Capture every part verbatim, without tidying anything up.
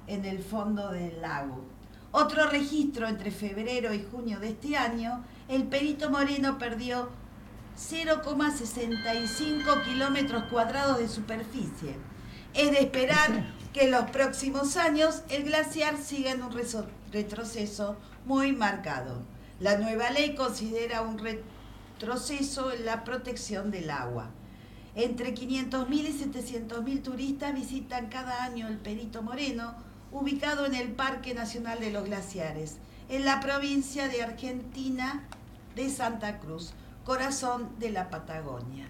en el fondo del lago. Otro registro entre febrero y junio de este año, el Perito Moreno perdió cero coma sesenta y cinco kilómetros cuadrados de superficie. Es de esperar que en los próximos años el glaciar siga en un retroceso muy marcado. La nueva ley considera un retroceso en la protección del agua. Entre quinientos mil y setecientos mil turistas visitan cada año el Perito Moreno, ubicado en el Parque Nacional de los Glaciares, en la provincia de Argentina de Santa Cruz, corazón de la Patagonia.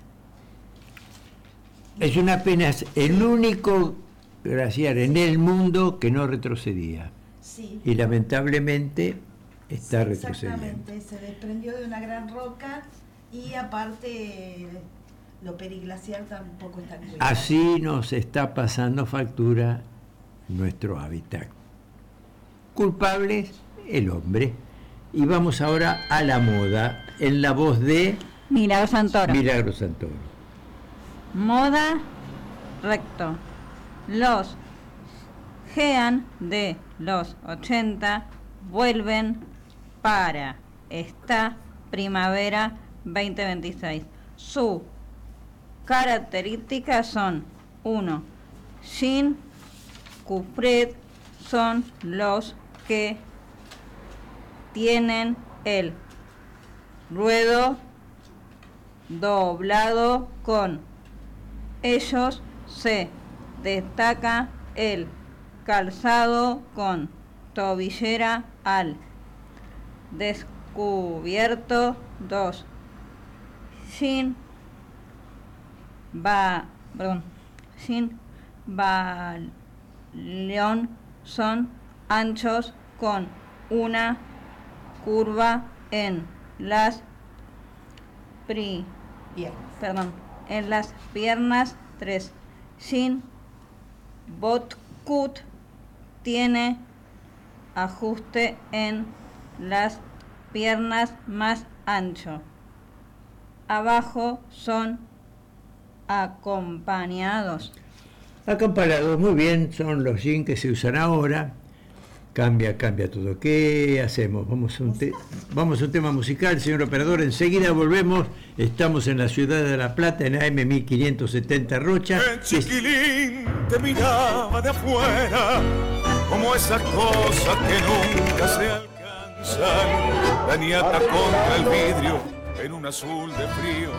Es una pena, es el único glaciar en el mundo que no retrocedía. Sí. Y lamentablemente está sí, retrocediendo. Exactamente, se desprendió de una gran roca y aparte lo periglaciar tampoco está cuidado. Así nos está pasando factura nuestro hábitat. Culpables, el hombre. Y vamos ahora a la moda, en la voz de Milagro Santoro. Milagro Santoro. Moda recto. Los Gean de los ochenta vuelven para esta primavera veinte veintiséis. Sus características son uno. Jean Cupret son los que tienen el ruedo doblado. Con ellos se destaca el calzado con tobillera al descubierto. Dos. Sin ba, perdón, sin balón son anchos con una curva en las pri, perdón, en las piernas. Tres. Sin Botcut tiene ajuste en las piernas más ancho. Abajo son acompañados. Acampanados, muy bien, son los jeans que se usan ahora. Cambia, cambia todo. ¿Qué hacemos? Vamos a un, te- vamos a un tema musical, señor operador. Enseguida volvemos. Estamos en la ciudad de La Plata, en A M mil quinientos setenta Rocha. El chiquilín te miraba de afuera, como esas cosas que nunca se alcanzan. La niata contra el vidrio, en un azul de frío.